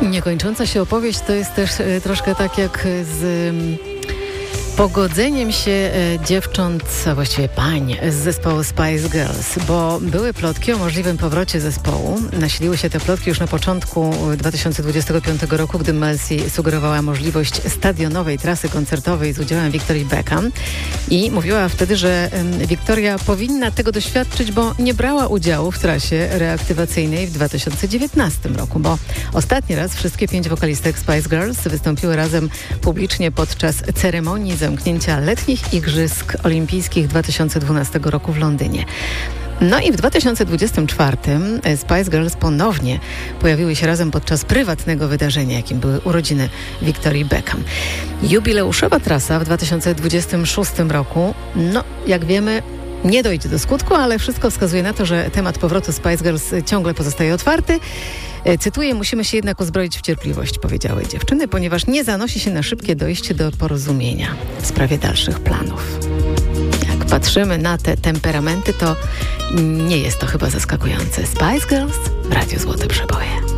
Niekończąca się opowieść to jest też troszkę tak jak z pogodzeniem się dziewcząt, a właściwie pań z zespołu Spice Girls, bo były plotki o możliwym powrocie zespołu. Nasiliły się te plotki już na początku 2025 roku, gdy Mel C sugerowała możliwość stadionowej trasy koncertowej z udziałem Victorii Beckham i mówiła wtedy, że Victoria powinna tego doświadczyć, bo nie brała udziału w trasie reaktywacyjnej w 2019 roku, bo ostatni raz wszystkie 5 wokalistek Spice Girls wystąpiły razem publicznie podczas ceremonii zamknięcia letnich Igrzysk Olimpijskich 2012 roku w Londynie. No i w 2024 Spice Girls ponownie pojawiły się razem podczas prywatnego wydarzenia, jakim były urodziny Victorii Beckham. Jubileuszowa trasa w 2026 roku, no jak wiemy, nie dojdzie do skutku, ale wszystko wskazuje na to, że temat powrotu Spice Girls ciągle pozostaje otwarty. Cytuję, musimy się jednak uzbroić w cierpliwość, powiedziały dziewczyny, ponieważ nie zanosi się na szybkie dojście do porozumienia w sprawie dalszych planów. Jak patrzymy na te temperamenty, to nie jest to chyba zaskakujące. Spice Girls w Radiu Złote Przeboje.